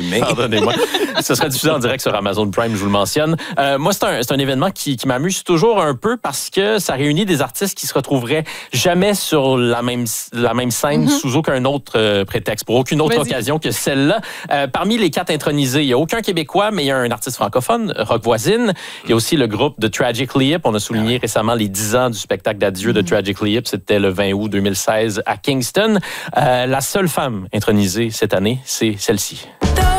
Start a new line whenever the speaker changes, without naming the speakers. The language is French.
aimé.
Pardonnez-moi. Ce sera diffusé en direct sur Amazon Prime, je vous le mentionne. Moi, c'est un événement qui m'amuse toujours un peu parce que ça réunit des artistes qui se retrouveraient jamais sur la même scène sous aucun autre prétexte, pour aucune autre occasion que celle-là. Parmi les 4 intronisés, il n'y a aucun Québécois, mais il y a un artiste francophone, Rock Voisine. Il y a aussi le groupe de Tragically Hip. On a souligné récemment les 10 ans du spectacle d'adieu de Tragically Hip. C'était le 20 août 2016 à Kingston. La seule femme intronisée cette année, c'est celle-ci.